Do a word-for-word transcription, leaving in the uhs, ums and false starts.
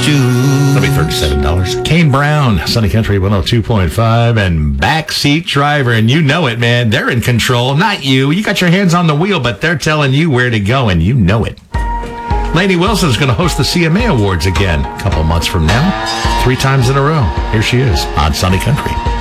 That'll be thirty-seven dollars. Kane Brown, Sunny Country one oh two point five, and Backseat Driver. And you know it, man. They're in control, not you. You got your hands on the wheel, but they're telling you where to go, and you know it. Lainey Wilson's going to host the C M A Awards again a couple months from now. Three times in a row. Here she is on Sunny Country.